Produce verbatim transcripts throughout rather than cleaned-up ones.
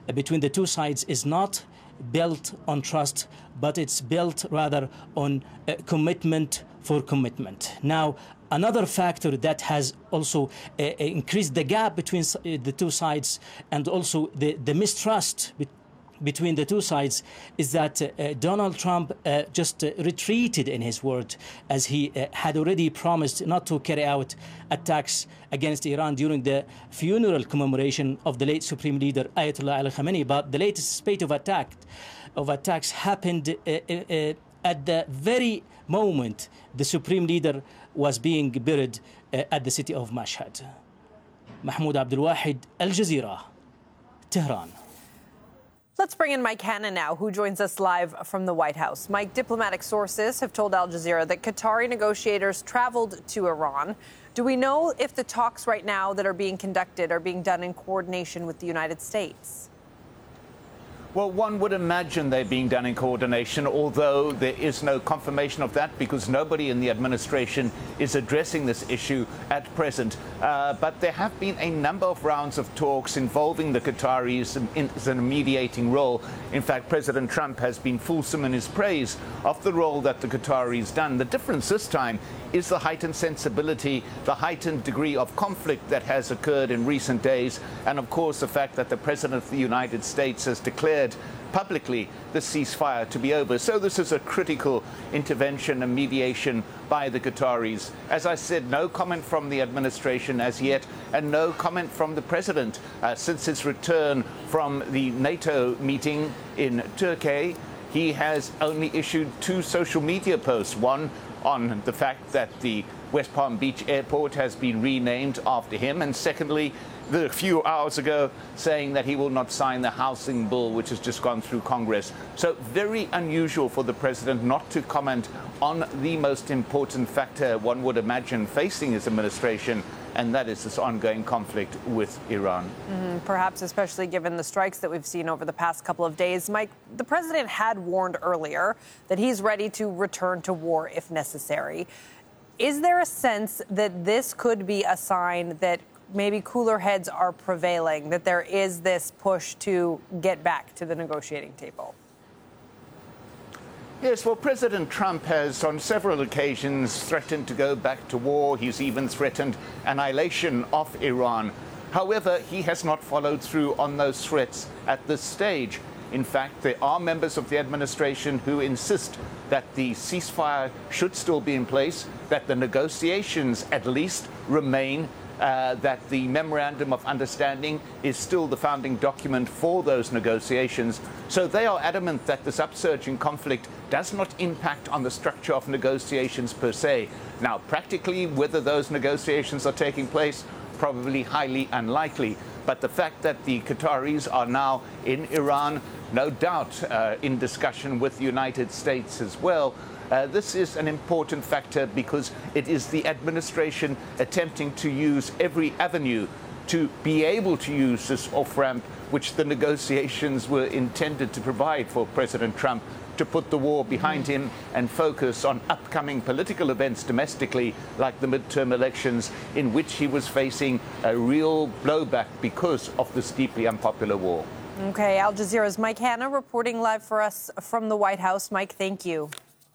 between the two sides is not built on trust, but it's built rather on uh, commitment for commitment. Now, another factor that has also uh, increased the gap between uh, the two sides and also the, the mistrust be between the two sides is that uh, Donald Trump uh, just uh, retreated in his word, as he uh, had already promised not to carry out attacks against Iran during the funeral commemoration of the late Supreme Leader Ayatollah Ali Khamenei. But the latest spate of attack of attacks happened uh, uh, at the very moment the Supreme Leader was being buried uh, at the city of Mashhad. Mahmoud Abdul Wahid, Al Jazeera, Tehran. Let's bring in Mike Hanna now, who joins us live from the White House. Mike, diplomatic sources have told Al Jazeera that Qatari negotiators traveled to Iran. Do we know if the talks right now that are being conducted are being done in coordination with the United States? Well, one would imagine they're being done in coordination, although there is no confirmation of that because nobody in the administration is addressing this issue at present. Uh, but there have been a number of rounds of talks involving the Qataris in, in a mediating role. In fact, President Trump has been fulsome in his praise of the role that the Qataris done. The difference this time is the heightened sensibility, the heightened degree of conflict that has occurred in recent days, and of course the fact that the President of the United States has declared publicly the ceasefire to be over. So this is a critical intervention and mediation by the Qataris. As I said, no comment from the administration as yet, and no comment from the President uh, since his return from the NATO meeting in Turkey. He has only issued two social media posts, one on the fact that the West Palm Beach airport has been renamed after him, and secondly, a few hours ago, saying that he will not sign the housing bill, which has just gone through Congress. So very unusual for the president not to comment on the most important factor one would imagine facing his administration, and that is this ongoing conflict with Iran. Mm-hmm. Perhaps especially given the strikes that we've seen over the past couple of days. Mike, the president had warned earlier that he's ready to return to war if necessary. Is there a sense that this could be a sign that maybe cooler heads are prevailing, that there is this push to get back to the negotiating table? Yes, well, President Trump has on several occasions threatened to go back to war. He's even threatened annihilation of Iran. However, he has not followed through on those threats at this stage. In fact, there are members of the administration who insist that the ceasefire should still be in place, that the negotiations at least remain, Uh, that the Memorandum of Understanding is still the founding document for those negotiations. So they are adamant that this upsurge in conflict does not impact on the structure of negotiations per se. Now, practically, whether those negotiations are taking place, probably highly unlikely. But the fact that the Qataris are now in Iran, no doubt uh, in discussion with the United States as well, Uh, this is an important factor because it is the administration attempting to use every avenue to be able to use this off-ramp, which the negotiations were intended to provide for President Trump, to put the war behind him and focus on upcoming political events domestically, like the midterm elections, in which he was facing a real blowback because of this deeply unpopular war. Okay, Al Jazeera's Mike Hanna reporting live for us from the White House. Mike, thank you.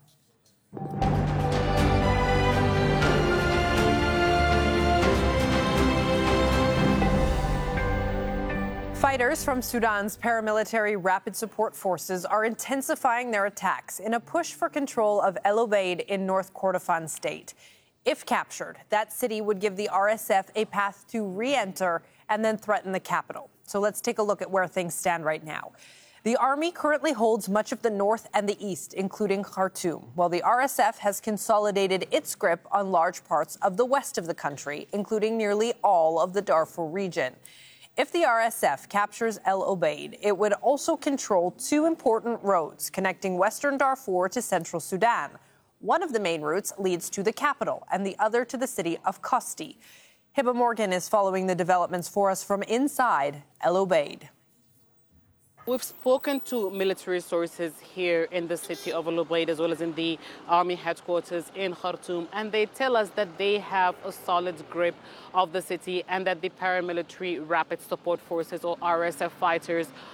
Fighters from Sudan's paramilitary Rapid Support Forces are intensifying their attacks in a push for control of El Obeid in North Kordofan state. If captured, that city would give the R S F a path to re-enter and then threaten the capital. So let's take a look at where things stand right now. The Army currently holds much of the north and the east, including Khartoum, while the R S F has consolidated its grip on large parts of the west of the country, including nearly all of the Darfur region. If the R S F captures El Obeid, it would also control two important roads connecting western Darfur to central Sudan. One of the main routes leads to the capital and the other to the city of Kosti. Hiba Morgan is following the developments for us from inside El Obeid. We've spoken to military sources here in the city of El Obeid as well as in the army headquarters in Khartoum, and they tell us that they have a solid grip of the city and that the paramilitary Rapid Support Forces, or R S F fighters,